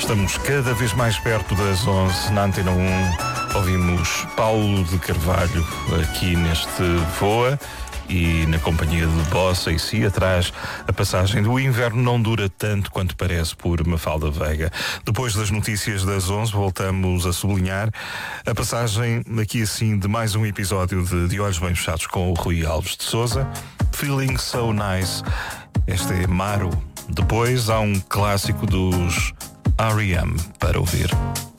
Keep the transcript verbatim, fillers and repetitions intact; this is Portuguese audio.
Estamos cada vez mais perto das onze na Antena um. Ouvimos Paulo de Carvalho aqui neste Voa e na companhia de Bossa e si atrás a passagem do Inverno não dura tanto quanto parece por Mafalda Veiga. Depois das notícias das onze voltamos a sublinhar a passagem aqui assim de mais um episódio de, de Olhos Bem Fechados com o Rui Alves de Sousa. Feeling So Nice. Este é Maro. Depois há um clássico dos R E M para ouvir.